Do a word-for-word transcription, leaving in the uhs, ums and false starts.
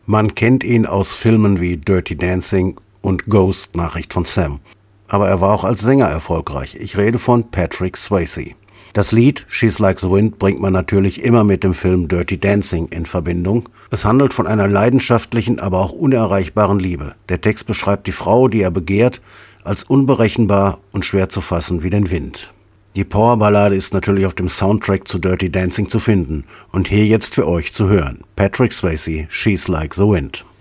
Man kennt ihn aus Filmen wie Dirty Dancing und Ghost, Nachricht von Sam. Aber er war auch als Sänger erfolgreich. Ich rede von Patrick Swayze. Das Lied She's Like the Wind bringt man natürlich immer mit dem Film Dirty Dancing in Verbindung. Es handelt von einer leidenschaftlichen, aber auch unerreichbaren Liebe. Der Text beschreibt die Frau, die er begehrt, als unberechenbar und schwer zu fassen wie den Wind. Die Powerballade ist natürlich auf dem Soundtrack zu Dirty Dancing zu finden und hier jetzt für euch zu hören. Patrick Swayze, She's Like the Wind.